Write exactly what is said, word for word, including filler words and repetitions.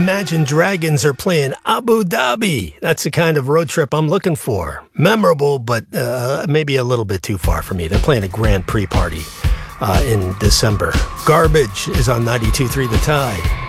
Imagine Dragons are playing Abu Dhabi. That's the kind of road trip I'm looking for. Memorable, but uh, maybe a little bit too far for me. They're playing a Grand Prix party uh, in December. Garbage is on ninety-two point three The Tide.